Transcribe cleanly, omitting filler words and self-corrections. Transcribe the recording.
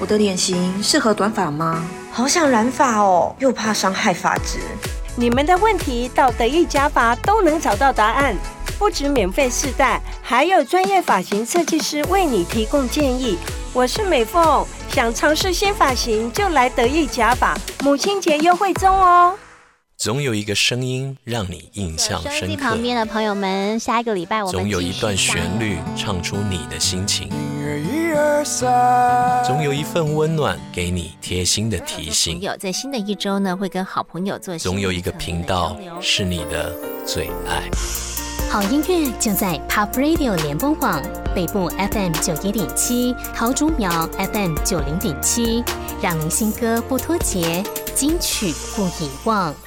我的脸型适合短发吗？ 好想染发哦，又怕伤害发质。 你们的问题到得意假发都能找到答案，不止免费试戴，还有专业发型设计师为你提供建议。我是美凤，想尝试新发型就来得意假发，母亲节优惠中哦。 总有一个声音让你印象深刻， 收音机旁边的朋友们，下一个礼拜我们总有一段旋律唱出你的心情，总有一份温暖给你贴心的提醒。 在新的一周呢，会跟好朋友做。 总有一个频道是你的最爱。 好音乐就在 Pop Radio 联播网，北部 FM 91.7，桃竹苗 FM 90.7，让您新歌不脱节，金曲不遗忘。